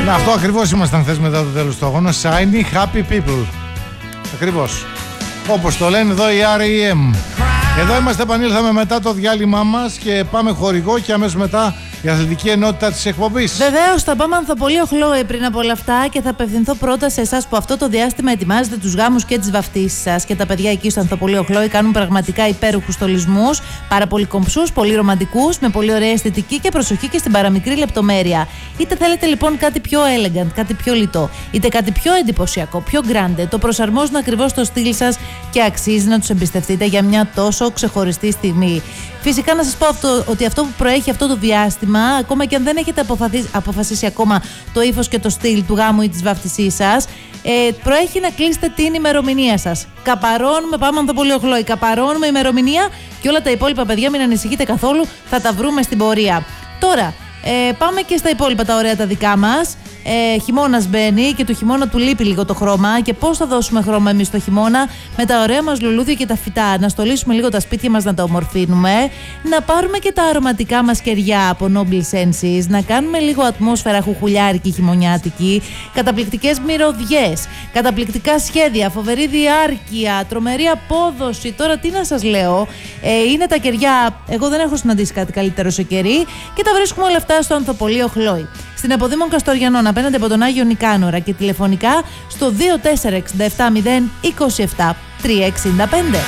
Αυτό ακριβώς ήμασταν χθες μετά το τέλος του αγώνα. Shiny Happy People. Ακριβώς. Όπως το λένε εδώ οι R.E.M. Εδώ είμαστε, επανήλθαμε μετά το διάλειμμα μας και πάμε χορηγό και αμέσως μετά η αθλητική ενότητα της εκπομπής. Βεβαίως, θα πάμε Ανθοπολείο Χλόη πριν από όλα αυτά και θα απευθυνθώ πρώτα σε εσάς που αυτό το διάστημα ετοιμάζετε τους γάμους και τις βαφτίσεις σας. Και τα παιδιά εκεί στο Ανθοπολείο Χλόη κάνουν πραγματικά υπέροχους στολισμούς, πάρα πολύ κομψούς, πολύ ρομαντικούς, με πολύ ωραία αισθητική και προσοχή και στην παραμικρή λεπτομέρεια. Είτε θέλετε λοιπόν κάτι πιο elegant, κάτι πιο λιτό, είτε κάτι πιο εντυπωσιακό, πιο grande, το προσαρμόζουν ακριβώς στο στυλ σας και αξίζει να τους εμπιστευτείτε για μια τόσο ξεχωριστή στιγμή. Φυσικά να σας πω ότι αυτό που προέχει αυτό το διάστημα, ακόμα και αν δεν έχετε αποφασίσει ακόμα το ύφος και το στυλ του γάμου ή της βαφτισής σας, προέχει να κλείσετε την ημερομηνία σας. Καπαρώνουμε, πάμε Ανθοπολείο Χλόη, καπαρώνουμε ημερομηνία και όλα τα υπόλοιπα, παιδιά, μην ανησυχείτε καθόλου, θα τα βρούμε στην πορεία. Τώρα, πάμε και στα υπόλοιπα τα ωραία τα δικά μας. Χειμώνας μπαίνει και του χειμώνα του λείπει λίγο το χρώμα. Και πώς θα δώσουμε χρώμα εμείς το χειμώνα? Με τα ωραία μας λουλούδια και τα φυτά. Να στολίσουμε λίγο τα σπίτια μας, να τα ομορφύνουμε. Να πάρουμε και τα αρωματικά μας κεριά από Noble Senses. Να κάνουμε λίγο ατμόσφαιρα χουχουλιάρικη, χειμωνιάτικη. Καταπληκτικές μυρωδιές. Καταπληκτικά σχέδια. Φοβερή διάρκεια. Τρομερή απόδοση. Τώρα τι να σας λέω. Είναι τα κεριά. Εγώ δεν έχω συναντήσει κάτι καλύτερο σε κερί. Και τα βρίσκουμε όλα αυτά στο Ανθοπολείο Χλόη. Στην Αποδήμων Καστοριανών, απέναντι από τον Άγιο Νικάνορα, και τηλεφωνικά στο 2467 027 365.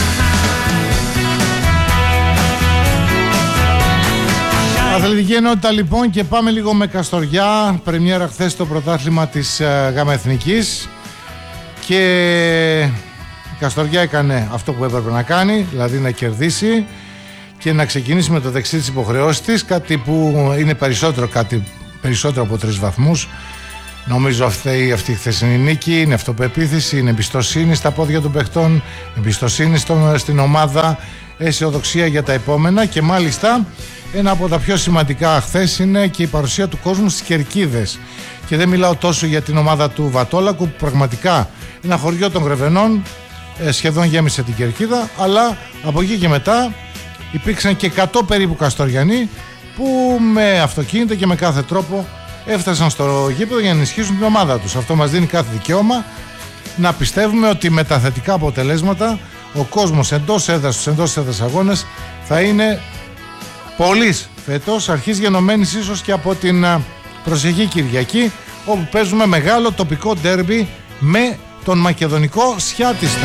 Αθλητική ενότητα λοιπόν, και πάμε λίγο με Καστοριά. Πρεμιέρα χθες το πρωτάθλημα της ΓΑΜΑ Εθνικής και η Καστοριά έκανε αυτό που έπρεπε να κάνει, δηλαδή να κερδίσει και να ξεκινήσει με το δεξί της υποχρεώσεις της, κάτι που είναι περισσότερο από 3 βαθμούς. Νομίζω αυτή η χθεσινή νίκη είναι αυτοπεποίθηση, είναι εμπιστοσύνη στα πόδια των παιχτών, εμπιστοσύνη στην ομάδα, αισιοδοξία για τα επόμενα. Και μάλιστα ένα από τα πιο σημαντικά χθες είναι και η παρουσία του κόσμου στις Κερκίδες. Και δεν μιλάω τόσο για την ομάδα του Βατόλακου, που πραγματικά ένα χωριό των Γρεβενών σχεδόν γέμισε την Κερκίδα, αλλά από εκεί και μετά υπήρξαν και 100 περίπου Καστοριανοί που με αυτοκίνητα και με κάθε τρόπο έφτασαν στο γήπεδο για να ενισχύσουν την ομάδα τους. Αυτό μας δίνει κάθε δικαίωμα να πιστεύουμε ότι με τα θετικά αποτελέσματα ο κόσμος εντός έδρας, στους εντός έδρας αγώνες θα είναι πολλής φέτος, αρχής γενομένης ίσως και από την προσεχή Κυριακή, όπου παίζουμε μεγάλο τοπικό ντέρμπι με τον μακεδονικό Σιάτιστας.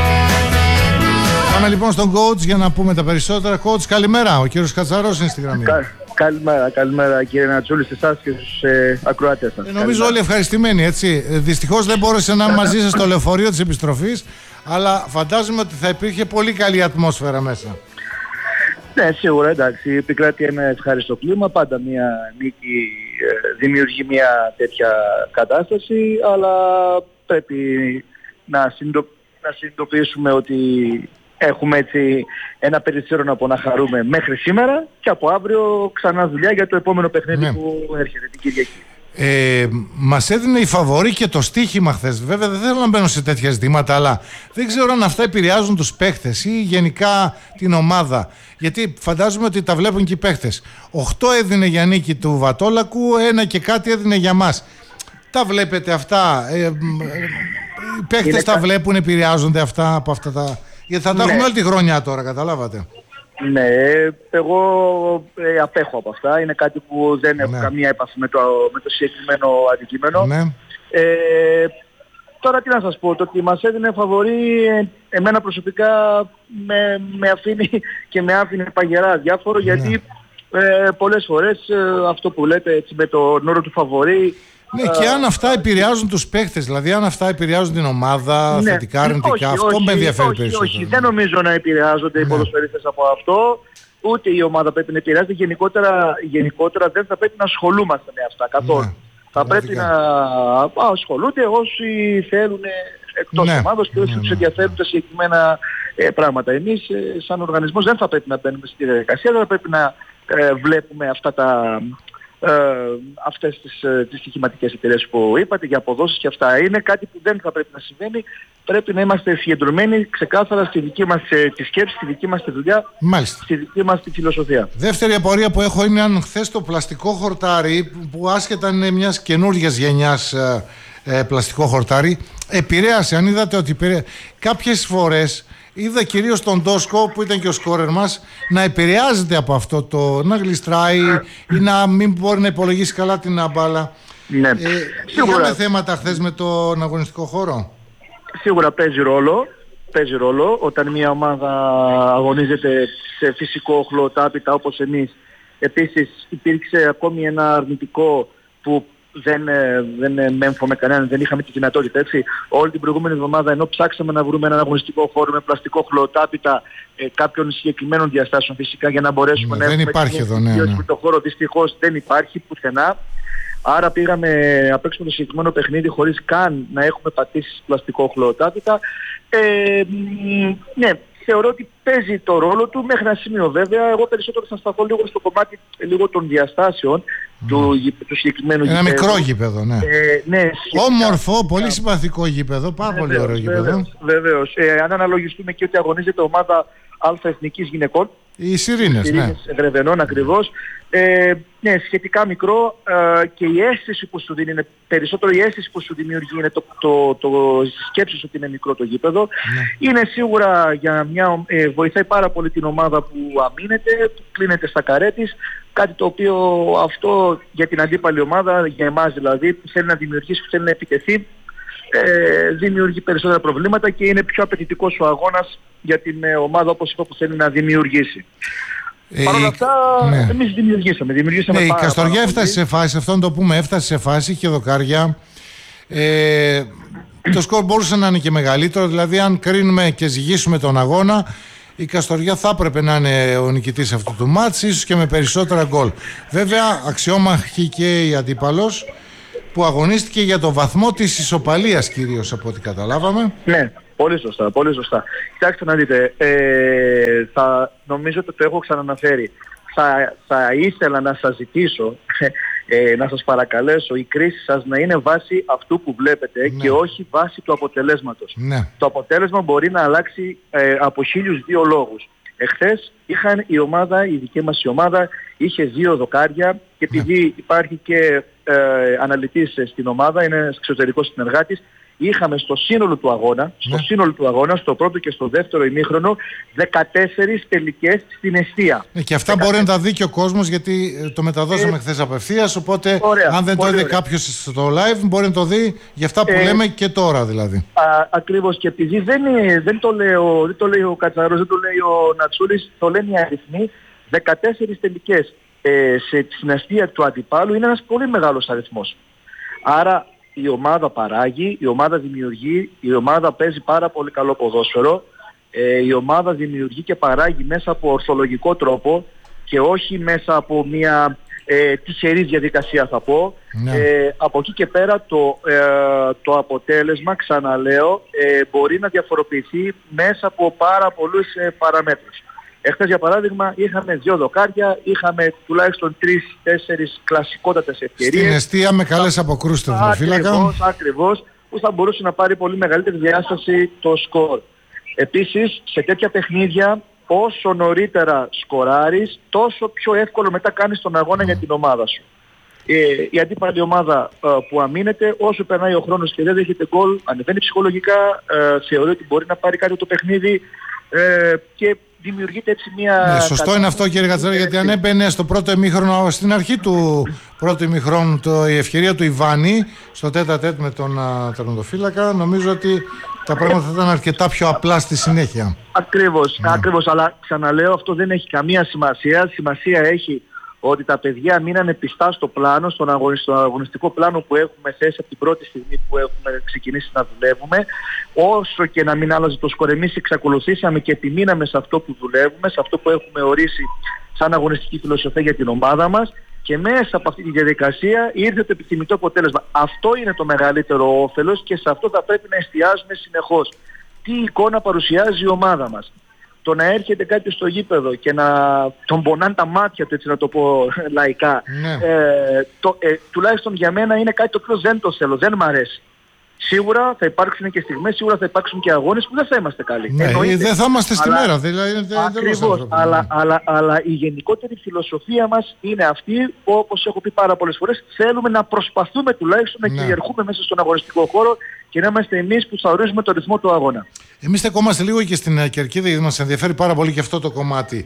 Πάμε λοιπόν στον coach για να πούμε τα περισσότερα. Coach, καλημέρα. Ο κύριος Κατσαρός είναι στη γραμμή. Καλημέρα κύριε Νατσούλη, σε εσάς και στους ακροατές σας. Νομίζω όλοι ευχαριστημένοι, έτσι. Δυστυχώς δεν μπόρεσε να είναι μαζί σας στο λεωφορείο της επιστροφής, αλλά φαντάζομαι ότι θα υπήρχε πολύ καλή ατμόσφαιρα μέσα. Ναι, σίγουρα, εντάξει. Επικράτει ένα ευχάριστο κλίμα. Πάντα μια νίκη δημιουργεί μια τέτοια κατάσταση, αλλά πρέπει να συνειδητοποιήσουμε ότι έχουμε έτσι ένα περιθώριο από να χαρούμε μέχρι σήμερα και από αύριο ξανά δουλειά για το επόμενο παιχνίδι που έρχεται την Κυριακή. Μας έδινε η φαβορή και το στοίχημα χθες. Βέβαια δεν θέλω να μπαίνω σε τέτοια ζητήματα, αλλά δεν ξέρω αν αυτά επηρεάζουν τους παίχτες ή γενικά την ομάδα. Γιατί φαντάζομαι ότι τα βλέπουν και οι παίχτες. 8 έδινε για νίκη του Βατόλακου, 1 και κάτι έδινε για μας. Τα βλέπετε αυτά? Οι παίχτες τα βλέπουν, επηρεάζονται αυτά από αυτά τα... Γιατί θα τα έχουμε όλη τη χρονιά τώρα, καταλάβατε. Ναι, εγώ απέχω από αυτά. Είναι κάτι που δεν έχω καμία επαφή με το συγκεκριμένο αντικείμενο. Ναι. Τώρα τι να σας πω, το ότι μας έδινε φαβορί εμένα προσωπικά με αφήνει και με άφηνε παγερά διάφορο, γιατί πολλές φορές αυτό που λέτε έτσι, με τον όρο του φαβορί. Ναι, και αν αυτά επηρεάζουν τους παίχτες, δηλαδή αν αυτά επηρεάζουν την ομάδα, θετικά, αρνητικά, αυτό με ενδιαφέρει περισσότερο. Όχι, δεν νομίζω να επηρεάζονται οι ποδοσφαιριστές από αυτό, ούτε η ομάδα πρέπει να επηρεάζεται. Γενικότερα δεν θα πρέπει να ασχολούμαστε με αυτά καθόλου. Θα πρέπει να ασχολούνται όσοι θέλουν εκτός ομάδος και όσοι τους ενδιαφέρουν τα συγκεκριμένα πράγματα. Εμείς σαν οργανισμός δεν θα πρέπει να μπαίνουμε στη διαδικασία, δεν θα πρέπει να βλέπουμε αυτά αυτές τις στοιχηματικές εταιρείες που είπατε, για αποδόσεις και αυτά. Είναι κάτι που δεν θα πρέπει να συμβαίνει. Πρέπει να είμαστε συγκεντρωμένοι ξεκάθαρα στη δική μας τη σκέψη, στη δική μας τη δουλειά, Μάλιστα. στη δική μας τη φιλοσοφία. Δεύτερη απορία που έχω είναι αν χθες το πλαστικό χορτάρι, που άσχετα είναι μιας καινούργιας γενιάς πλαστικό χορτάρι, επηρέασε, αν είδατε ότι κάποιες φορές είδα κυρίως τον Τόσκο, που ήταν και ο σκόρερ μας, να επηρεάζεται από αυτό, να γλιστράει ή να μην μπορεί να υπολογίσει καλά την μπάλα. Ναι. Είχαμε θέματα χθες με τον αγωνιστικό χώρο. Σίγουρα παίζει ρόλο όταν μια ομάδα αγωνίζεται σε φυσικό χλωτάπητα όπως εμείς. Επίσης υπήρξε ακόμη ένα αρνητικό που δεν μέμφω με κανέναν, δεν είχαμε τη δυνατότητα, έτσι. Όλη την προηγούμενη εβδομάδα, ενώ ψάξαμε να βρούμε έναν αγωνιστικό χώρο με πλαστικό χλωτάπητα κάποιων συγκεκριμένων διαστάσεων φυσικά για να μπορέσουμε να δεν έχουμε υπάρχει εδώ, ναι. το χώρο, δυστυχώς δεν υπάρχει πουθενά. Άρα πήγαμε να παίξουμε το συγκεκριμένο παιχνίδι χωρίς καν να έχουμε πατήσει πλαστικό χλωτάπητα. Ναι, θεωρώ ότι παίζει το ρόλο του μέχρι ένα σημείο βέβαια. Εγώ περισσότερο θα σταθώ λίγο στο κομμάτι των διαστάσεων του συγκεκριμένου γήπεδου. Ένα μικρό γήπεδο, ναι. Ναι, όμορφο, πολύ συμπαθικό γήπεδο, πάρα πολύ ωραίο γήπεδο. Βεβαίως. Αν αναλογιστούμε και ότι αγωνίζεται ομάδα Εθνικής γυναικών. Οι Σιρήνες, ναι. Γρεβενών ακριβώς. Ναι, σχετικά μικρό και η αίσθηση που σου δίνει, περισσότερο η αίσθηση που σου δημιουργεί είναι το σκέψεις ότι είναι μικρό το γήπεδο. Ναι. Είναι σίγουρα βοηθάει πάρα πολύ την ομάδα που αμήνεται, που κλείνεται στα καρέ της, κάτι το οποίο αυτό για την αντίπαλη ομάδα, για εμάς δηλαδή, που θέλει να δημιουργήσει, που θέλει να επιτεθεί, δημιουργεί περισσότερα προβλήματα και είναι πιο απαιτητικός ο αγώνας για την ομάδα, όπως είπα, που θέλει να δημιουργήσει. Παρ' όλα αυτά, ναι. Εμείς δημιουργήσαμε ναι, η Καστοριά έφτασε σε φάση, αυτό να το πούμε, έφτασε σε φάση, είχε δοκάρια. Το σκορ μπορούσε να είναι και μεγαλύτερο, δηλαδή αν κρίνουμε και ζυγίσουμε τον αγώνα, η Καστοριά θα έπρεπε να είναι ο νικητής αυτού του μάτς, ίσως και με περισσότερα γκολ. Βέβαια, αξιόμαχη και η αντίπαλος, που αγωνίστηκε για το βαθμό της ισοπαλίας κυρίως, από ό,τι καταλάβαμε. Ναι, πολύ σωστά, πολύ σωστά. Κοιτάξτε να δείτε, νομίζω ότι το έχω ξαναναφέρει. Θα ήθελα να σας ζητήσω, να σας παρακαλέσω, η κρίση σας να είναι βάση αυτού που βλέπετε, ναι, και όχι βάση του αποτελέσματος. Ναι. Το αποτέλεσμα μπορεί να αλλάξει από 1002 λόγους. Εχθές η δική μας η ομάδα είχε 2 δοκάρια και επειδή υπάρχει και αναλυτής στην ομάδα, είναι εξωτερικός συνεργάτης, είχαμε στο σύνολο του αγώνα, στο πρώτο και στο δεύτερο ημίχρονο, 14 τελικές στην εστία. Και αυτά μπορεί να τα δει και ο κόσμος, γιατί το μεταδώσαμε χθες απευθείας, οπότε αν δεν το είδε κάποιος στο live μπορεί να το δει για αυτά που λέμε και τώρα δηλαδή. Ακριβώς, και επειδή δεν το λέει ο Κατσαρός, δεν το λέει ο Νατσούλης, το λένε οι αριθμοί, 14 τελικές στην αστεία του αντιπάλου είναι ένας πολύ μεγάλος αριθμός. Άρα η ομάδα παράγει, η ομάδα δημιουργεί, η ομάδα παίζει πάρα πολύ καλό ποδόσφαιρο, η ομάδα δημιουργεί και παράγει μέσα από ορθολογικό τρόπο και όχι μέσα από μια τυχερή διαδικασία, θα πω. Ναι. Από εκεί και πέρα το αποτέλεσμα, ξαναλέω, μπορεί να διαφοροποιηθεί μέσα από πάρα πολλούς παραμέτρους. Εχθές για παράδειγμα είχαμε 2 δοκάρια, είχαμε τουλάχιστον 3-4 κλασικότατες ευκαιρίες. Στην εστία με καλές αποκρούσεις του φύλακα. Ακριβώς, που θα μπορούσε να πάρει πολύ μεγαλύτερη διάσταση το σκορ. Επίσης, σε τέτοια παιχνίδια, όσο νωρίτερα σκοράρεις, τόσο πιο εύκολο μετά κάνεις τον αγώνα για την ομάδα σου. Η αντίπαλη ομάδα που αμήνεται, όσο περνάει ο χρόνος και δεν δέχεται γκολ, ανεβαίνει ψυχολογικά, θεωρεί ότι μπορεί να πάρει κάτι το παιχνίδι και δημιουργείται έτσι μια... σωστό είναι αυτό, κύριε Κατσαρά, γιατί αν έμπαινε στο πρώτο ημίχρονο, στην αρχή του πρώτου ημίχρονου, η ευκαιρία του Ιβάνη στο τέτα-τέτ με τον τερματοφύλακα, νομίζω ότι τα πράγματα θα ήταν αρκετά πιο απλά στη συνέχεια. Ακριβώς, αλλά ξαναλέω, αυτό δεν έχει καμία σημασία. Σημασία έχει ότι τα παιδιά μείνανε πιστά στο πλάνο, στον αγωνιστικό πλάνο που έχουμε θέσει από την πρώτη στιγμή που έχουμε ξεκινήσει να δουλεύουμε. Όσο και να μην άλλαζε το σκορ, εμείς εξακολουθήσαμε και επιμείναμε σε αυτό που δουλεύουμε, σε αυτό που έχουμε ορίσει σαν αγωνιστική φιλοσοφία για την ομάδα μας, και μέσα από αυτή τη διαδικασία ήρθε το επιθυμητό αποτέλεσμα. Αυτό είναι το μεγαλύτερο όφελος και σε αυτό θα πρέπει να εστιάζουμε συνεχώς. Τι εικόνα παρουσιάζει η ομάδα μας. το να έρχεται κάποιος στο γήπεδο και να τον πονάνε τα μάτια του, έτσι να το πω λαϊκά, τουλάχιστον για μένα είναι κάτι το οποίο δεν το θέλω, δεν μ' αρέσει. Σίγουρα θα υπάρξουν και στιγμές, σίγουρα θα υπάρξουν και αγώνες που δεν θα είμαστε καλοί. Ναι, δεν θα είμαστε στη μέρα. Δηλαδή, ακριβώς, αλλά η γενικότερη φιλοσοφία μας είναι αυτή, όπως έχω πει πάρα πολλές φορές, θέλουμε να προσπαθούμε τουλάχιστον να κυριαρχούμε μέσα στον αγωνιστικό χώρο και να είμαστε εμείς που θα ορίζουμε το ρυθμό του αγώνα. Εμείς στεκόμαστε λίγο και στην κερκίδα, γιατί μας ενδιαφέρει πάρα πολύ και αυτό το κομμάτι.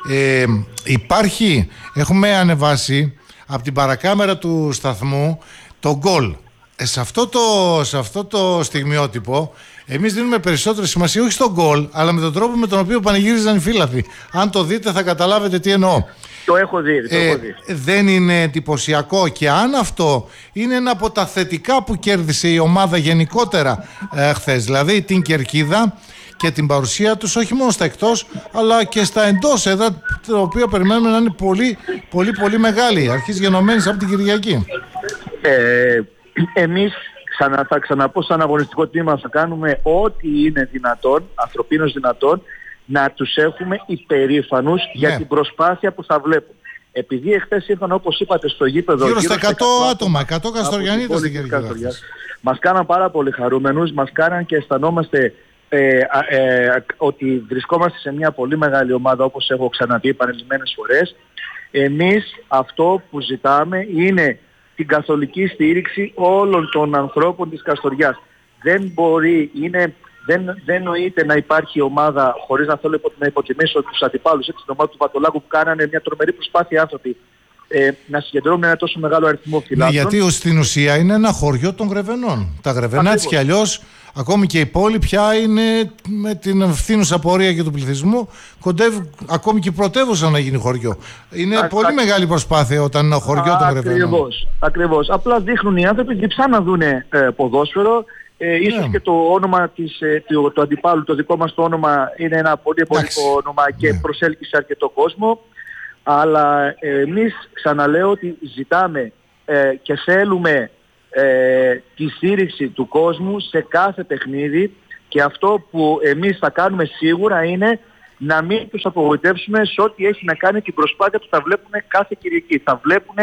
Έχουμε ανεβάσει από την παρακάμερα του σταθμού το γκολ. Σε αυτό το στιγμιότυπο εμείς δίνουμε περισσότερη σημασία όχι στον γκολ, αλλά με τον τρόπο με τον οποίο πανηγύριζαν οι φύλαθλοι. Αν το δείτε θα καταλάβετε τι εννοώ. Το έχω δει. Δεν είναι εντυπωσιακό? Και αν αυτό είναι ένα από τα θετικά που κέρδισε η ομάδα γενικότερα χθες, δηλαδή την κερκίδα και την παρουσία τους όχι μόνο στα εκτός αλλά και στα εντός έδρα, το οποίο περιμένουμε να είναι πολύ μεγάλη, αρχής γενομένης από την Κυριακή. Εμείς, θα ξαναπώ, σαν αγωνιστικό τμήμα θα κάνουμε ό,τι είναι δυνατόν, ανθρωπίνως δυνατόν, να τους έχουμε υπερήφανους για την προσπάθεια που θα βλέπουν. Επειδή εχθές ήρθαν, όπως είπατε, στο γήπεδο γύρω στα 100 άτομα, 100 Καστοριανίτες στην Κερκίδα. Μας κάναν πάρα πολύ χαρούμενους, μας κάναν και αισθανόμαστε ότι βρισκόμαστε σε μια πολύ μεγάλη ομάδα, όπως έχω ξαναπεί επανειλημμένες φορές. Εμείς αυτό που ζητάμε είναι την καθολική στήριξη όλων των ανθρώπων της Καστοριάς. Δεν νοείται να υπάρχει ομάδα, χωρίς να θέλω να υποτιμήσω τους αντιπάλους, έτσι, την ομάδα του Πατολάκου που κάνανε μια τρομερή προσπάθεια άνθρωποι να συγκεντρώνουν ένα τόσο μεγάλο αριθμό φυλάτων. Ναι, γιατί στην ουσία είναι ένα χωριό των Γρεβενών. Τα Γρεβενά έτσι κι αλλιώς, ακόμη και η πόλη πια είναι με την ευθύνουσα πορεία και του πληθυσμού, κοντεύει ακόμη και η πρωτεύουσα να γίνει χωριό. Είναι πολύ μεγάλη προσπάθεια όταν είναι χωριό των Γρεβενών. Ακριβώς. Απλά δείχνουν οι άνθρωποι διψά να δουν ποδόσφαιρο. Ίσως και το όνομα του αντιπάλου, το δικό μας το όνομα είναι ένα πολύ εμπορικό όνομα και προσέλκυσε αρκετό κόσμο. Αλλά εμείς ξαναλέω ότι ζητάμε και θέλουμε τη στήριξη του κόσμου σε κάθε παιχνίδι, και αυτό που εμείς θα κάνουμε σίγουρα είναι να μην τους απογοητεύσουμε σε ό,τι έχει να κάνει την προσπάθεια που θα βλέπουν κάθε Κυριακή. Θα βλέπουν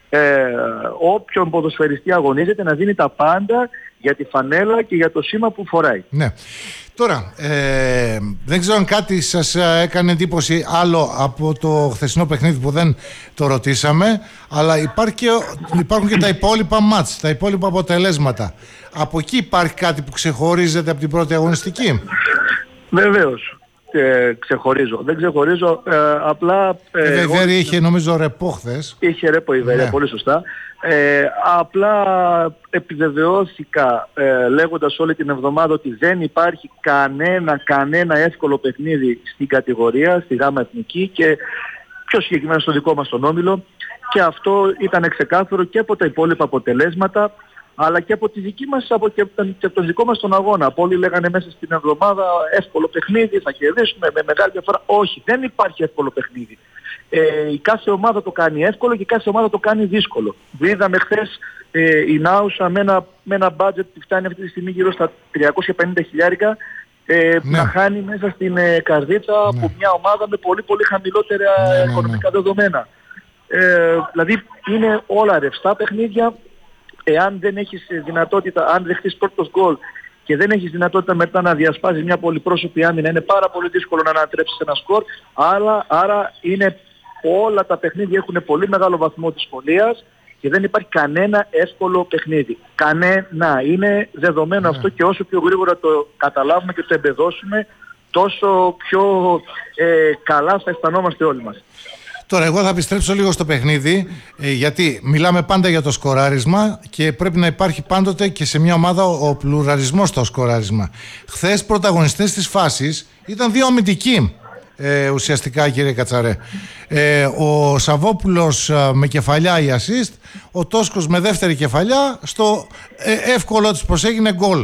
όποιον ποδοσφαιριστή αγωνίζεται να δίνει τα πάντα για τη φανέλα και για το σήμα που φοράει. Ναι. Τώρα, δεν ξέρω αν κάτι σας έκανε εντύπωση άλλο από το χθεσινό παιχνίδι που δεν το ρωτήσαμε, αλλά υπάρχουν και τα υπόλοιπα μάτς, τα υπόλοιπα αποτελέσματα. Από εκεί υπάρχει κάτι που ξεχωρίζεται από την πρώτη αγωνιστική? Βεβαίως. Ξεχωρίζω. Δεν ξεχωρίζω, απλά... η Βεβέρη είχε νομίζω ρεπό χθες. Είχε ρεπό η Βεβέρη, πολύ σωστά. Απλά επιβεβαιώθηκα λέγοντας όλη την εβδομάδα ότι δεν υπάρχει κανένα εύκολο παιχνίδι στην κατηγορία, στη Γάμα Εθνική και πιο συγκεκριμένα στο δικό μας τον όμιλο, και αυτό ήταν ξεκάθαρο και από τα υπόλοιπα αποτελέσματα, αλλά και από τη δική μας, και από τον δικό μας τον αγώνα. Πολλοί λέγανε μέσα στην εβδομάδα εύκολο παιχνίδι, θα κερδίσουμε με μεγάλη διαφορά. Όχι, δεν υπάρχει εύκολο παιχνίδι. Η κάθε ομάδα το κάνει εύκολο και η κάθε ομάδα το κάνει δύσκολο. Είδαμε χθες η Νάουσα με ένα budget που φτάνει αυτή τη στιγμή γύρω στα 350 χιλιάρικα να χάνει μέσα στην καρδίτσα από μια ομάδα με πολύ χαμηλότερα οικονομικά δεδομένα. Δηλαδή είναι όλα ρευστά παιχνίδια. Εάν δεν έχεις δυνατότητα, αν δεχτείς πρώτος γκολ και δεν έχεις δυνατότητα μετά να διασπάσεις μια πολυπρόσωπη άμυνα, είναι πάρα πολύ δύσκολο να ανατρέψεις ένα σκορ. Άρα όλα τα παιχνίδια έχουν πολύ μεγάλο βαθμό δυσκολίας και δεν υπάρχει κανένα εύκολο παιχνίδι. Κανένα. Είναι δεδομένο αυτό, και όσο πιο γρήγορα το καταλάβουμε και το εμπεδώσουμε, τόσο πιο καλά θα αισθανόμαστε όλοι μας. Τώρα εγώ θα επιστρέψω λίγο στο παιχνίδι, γιατί μιλάμε πάντα για το σκοράρισμα και πρέπει να υπάρχει πάντοτε και σε μια ομάδα ο πλουραλισμός στο σκοράρισμα. Χθες πρωταγωνιστές της φάσης ήταν δύο αμυντικοί ουσιαστικά, κύριε Κατσαρέ. Ο Σαββόπουλος με κεφαλιά η assist, ο Τόσκος με δεύτερη κεφαλιά, στο εύκολο της προσέγινε γκολ.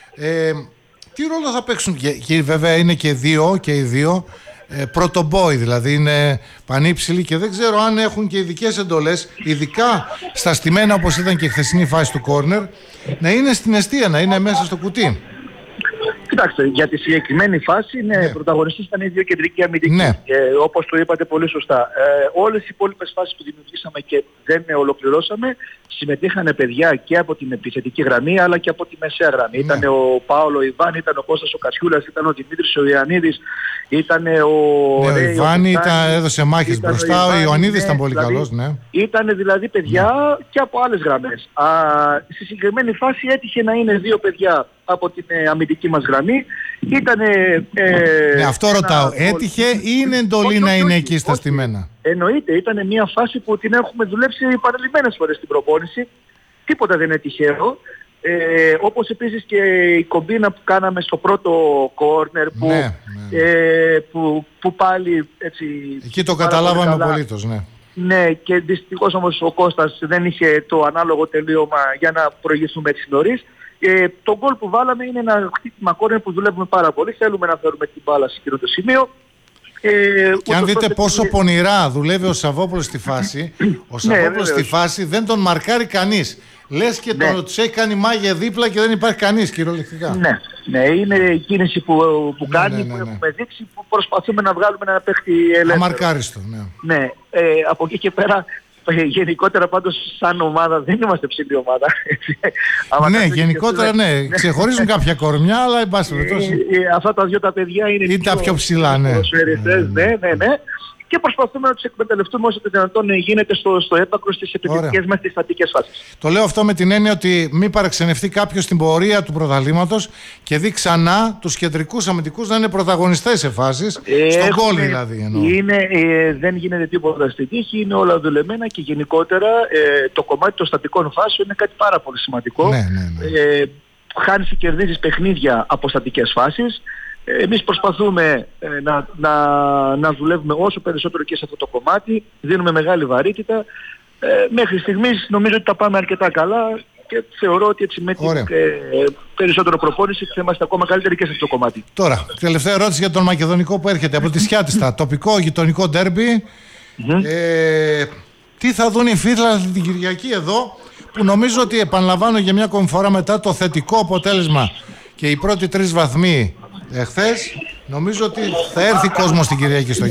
Τι ρόλο θα παίξουν? Και βέβαια είναι και οι δύο πρωτομπόι, δηλαδή είναι πανύψηλοι και δεν ξέρω αν έχουν και ειδικές εντολές, ειδικά στα στημένα όπως ήταν και η χθεσινή φάση του κόρνερ, να είναι στην εστία, να είναι μέσα στο κουτί. Κοιτάξτε, για τη συγκεκριμένη φάση, ναι, πρωταγωνιστές ήταν οι δύο κεντρικοί αμυντικοί. Ναι. Όπως το είπατε πολύ σωστά. Όλες οι υπόλοιπες φάσεις που δημιουργήσαμε και δεν ολοκληρώσαμε, συμμετείχαν παιδιά και από την επιθετική γραμμή αλλά και από τη μεσαία γραμμή. Ήταν ο Πάολο Ιβάν, ήταν ο Κώστας ο Κασιούλας, ήταν ο Δημήτρης ο Ιωαννίδης, ήταν ο Ιβάνη, έδωσε μάχες μπροστά, ο Ιωαννίδης ήταν πολύ καλός. Ναι. Ήταν δηλαδή παιδιά και από άλλες γραμμές. Στη συγκεκριμένη φάση έτυχε να είναι δύο παιδιά από την αμυντική μας γραμμή. Αυτό ρωτάω. Έτυχε ή είναι εντολή να είναι εκεί στα στημένα? Εννοείται. Ήταν μια φάση που την έχουμε δουλέψει παραλυμμένες φορές στην προπόνηση. Τίποτα δεν είναι τυχαίο. Όπως επίσης και η κομπίνα που κάναμε στο πρώτο κόρνερ που πάλι έτσι... Εκεί το καταλάβαμε απολύτως, ναι. Ναι, και δυστυχώς όμως ο Κώστας δεν είχε το ανάλογο τελείωμα για να προηγηθούμε έτσι νωρίς. Το γκολ που βάλαμε είναι ένα χτύπημα κόρνερ που δουλεύουμε πάρα πολύ. Θέλουμε να φέρουμε την μπάλα σε εκείνο το σημείο. Και αν δείτε πόσο πονηρά δουλεύει ο Σαββόπουλος στη φάση, ο Σαββόπουλος στη φάση δεν τον μαρκάρει κανείς. Λες και τους έχει κάνει μάγια δίπλα και δεν υπάρχει κανείς κυριολεκτικά. Ναι, είναι η κίνηση που κάνει, που έχουμε δείξει, που προσπαθούμε να βγάλουμε ένα παίχτη ελεύθερο. Αμαρκάριστο, ναι. Από εκεί και πέρα, γενικότερα πάντως σαν ομάδα δεν είμαστε ψηλή ομάδα. Ναι, γενικότερα ναι. Ξεχωρίζουν κάποια κορμιά, αλλά εν πάση περιπτώσει. Αυτά τα δυο τα παιδιά είναι τα πιο ψηλά, ναι. Ναι. Και προσπαθούμε να τους εκμεταλλευτούμε όσο το δυνατόν γίνεται στο έπακρο στις επιθετικές μας τις στατικές φάσεις. Το λέω αυτό με την έννοια ότι μην παραξενευτεί κάποιος στην πορεία του πρωταθλήματος και δει ξανά τους κεντρικούς αμυντικούς να είναι πρωταγωνιστές σε φάσεις, στον γκολ δηλαδή. Δεν γίνεται τίποτα στην τύχη, είναι όλα δουλεμένα και γενικότερα το κομμάτι των στατικών φάσεων είναι κάτι πάρα πολύ σημαντικό. Ναι. Χάνεις και κερδίζεις παιχνίδια από στατικές φάσεις. Εμείς προσπαθούμε να δουλεύουμε όσο περισσότερο και σε αυτό το κομμάτι, δίνουμε μεγάλη βαρύτητα. Μέχρι στιγμής νομίζω ότι τα πάμε αρκετά καλά και θεωρώ ότι έτσι με την περισσότερο προπόνηση θα είμαστε ακόμα καλύτεροι και σε αυτό το κομμάτι. Τώρα, τελευταία ερώτηση για τον Μακεδονικό που έρχεται από τη Σιάτιστα. Τοπικό γειτονικό ντέρμπι. Τι θα δουν οι Φύλαθλοι την Κυριακή εδώ, που νομίζω ότι, επαναλαμβάνω για μια ακόμη φορά, μετά το θετικό αποτέλεσμα και οι πρώτοι 3 βαθμοί εχθές, νομίζω ότι θα έρθει κόσμος την Κυριακή στο